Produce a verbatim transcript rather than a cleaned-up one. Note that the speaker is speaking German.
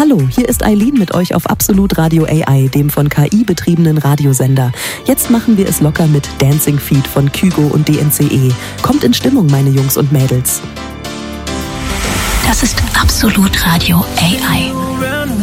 Hallo, hier ist Eileen mit euch auf Absolut Radio A I, dem von K I betriebenen Radiosender. Jetzt machen wir es locker mit Dancing Feet von Kygo und D N C E. Kommt in Stimmung, meine Jungs und Mädels. Das ist Absolut Radio A I.